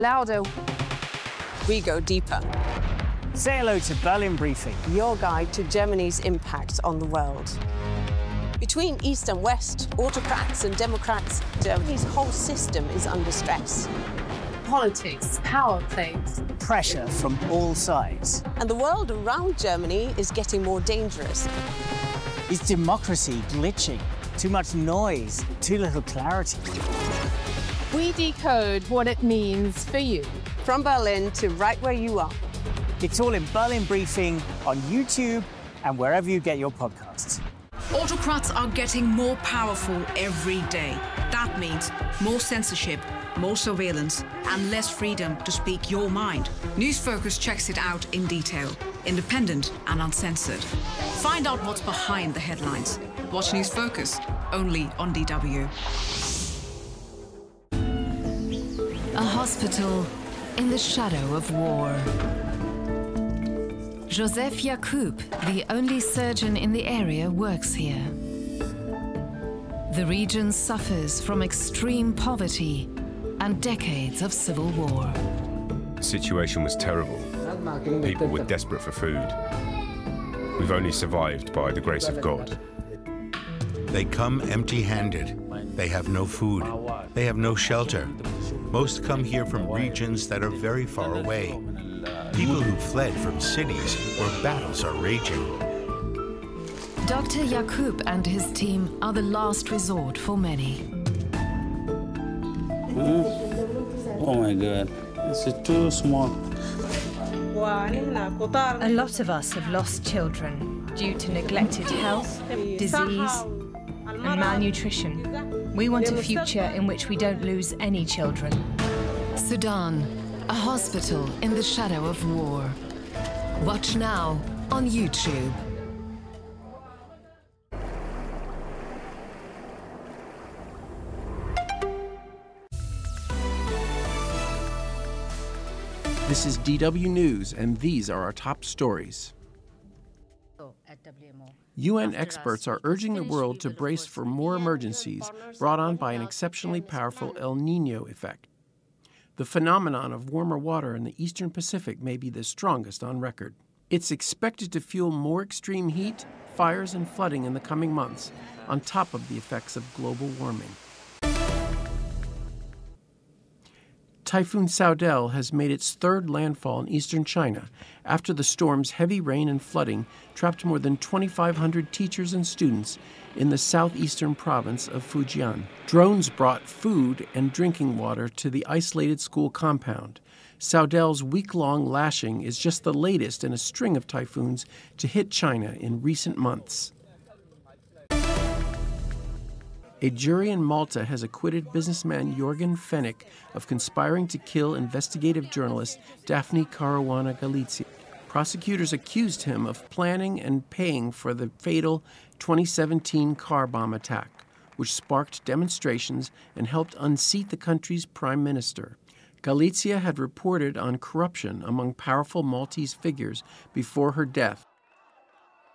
Louder. We go deeper. Say hello to Berlin Briefing, Your guide to Germany's impact on the world. Between East and West, autocrats and democrats, Germany's whole system is under stress. Politics, power plays. pressure from all sides. And the world around Germany is getting more dangerous. Is democracy glitching? Too much noise, too little clarity. We decode what it means for you. From Berlin to right where you are. It's all in Berlin Briefing on YouTube and wherever you get your podcasts. Autocrats are getting more powerful every day. That means more censorship, more surveillance, and less freedom to speak your mind. News Focus checks it out in detail, independent and uncensored. Find out what's behind the headlines. Watch News Focus, only on DW. A hospital in the shadow of war. Joseph Yacoub, the only surgeon in the area, works here. The region suffers from extreme poverty and decades of civil war. The situation was terrible. People were desperate for food. We've only survived by the grace of God. They come empty-handed. They have no food. They have no shelter. Most come here from regions that are very far away. People who fled from cities where battles are raging. Dr. Yacoub and his team are the last resort for many. Oh my God, this is too small. A lot of us have lost children due to neglected health, disease, and malnutrition. We want a future in which we don't lose any children. Sudan, a hospital in the shadow of war. Watch now on YouTube. This is DW News, and these are our top stories. UN experts are urging the world to brace for more emergencies brought on by an exceptionally powerful El Niño effect. The phenomenon of warmer water in the eastern Pacific may be the strongest on record. It's expected to fuel more extreme heat, fires, and flooding in the coming months, on top of the effects of global warming. Typhoon Saudel has made its third landfall in eastern China after the storm's heavy rain and flooding trapped more than 2,500 teachers and students in the southeastern province of Fujian. Drones brought food and drinking water to the isolated school compound. Saudel's week-long lashing is just the latest in a string of typhoons to hit China in recent months. A jury in Malta has acquitted businessman Jorgen Fenech of conspiring to kill investigative journalist Daphne Caruana Galizia. Prosecutors accused him of planning and paying for the fatal 2017 car bomb attack, which sparked demonstrations and helped unseat the country's prime minister. Galizia had reported on corruption among powerful Maltese figures before her death